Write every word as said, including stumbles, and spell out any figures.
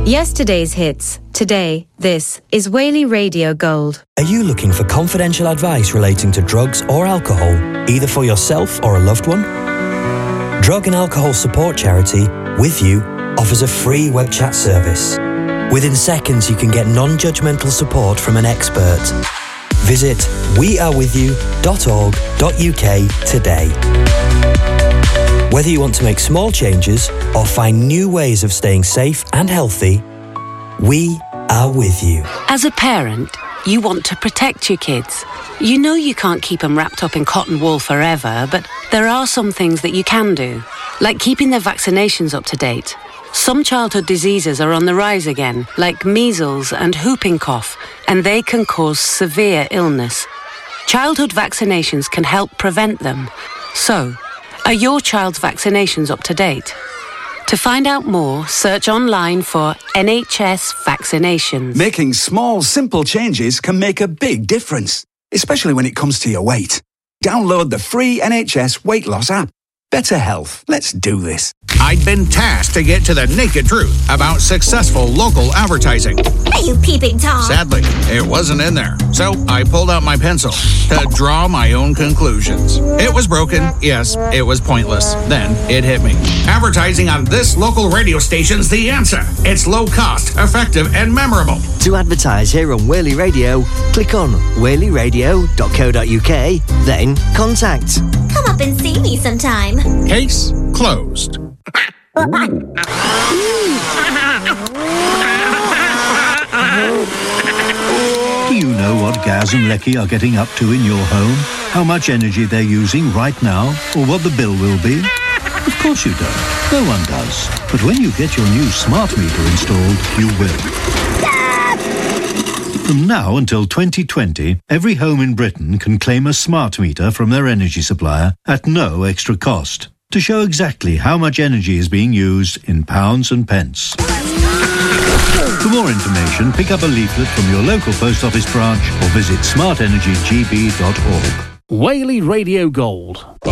Yesterday's hits. Today, this is Whaley Radio Gold. Are you looking for confidential advice relating to drugs or alcohol, either for yourself or a loved one? Drug and alcohol support charity, With You, offers a free web chat service. Within seconds, you can get non-judgmental support from an expert. Visit we are with you dot org dot U K today. Whether you want to make small changes or find new ways of staying safe and healthy, we are with you. As a parent, you want to protect your kids. You know you can't keep them wrapped up in cotton wool forever, but there are some things that you can do, like keeping their vaccinations up to date. Some childhood diseases are on the rise again, like measles and whooping cough, and they can cause severe illness. Childhood vaccinations can help prevent them. So, are your child's vaccinations up to date? To find out more, search online for N H S vaccinations. Making small, simple changes can make a big difference, especially when it comes to your weight. Download the free N H S weight loss app. Better health. Let's do this. I'd been tasked to get to the naked truth about successful local advertising. Are you peeping Tom? Sadly, it wasn't in there, so I pulled out my pencil to draw my own conclusions. It was broken, yes, it was pointless. Then it hit me. Advertising on this local radio station's the answer. It's low cost, effective, and memorable. To advertise here on Whaley Radio, click on whaley radio dot co dot U K, then contact. Come up and see me sometime. Case closed. Do you know what Gaz and Lecky are getting up to in your home? How much energy they're using right now? Or what the bill will be? Of course you don't. No one does. But when you get your new smart meter installed, you will. From now until twenty twenty, every home in Britain can claim a smart meter from their energy supplier at no extra cost to show exactly how much energy is being used in pounds and pence. For more information, pick up a leaflet from your local post office branch or visit smart energy g b dot org. Whaley Radio Gold.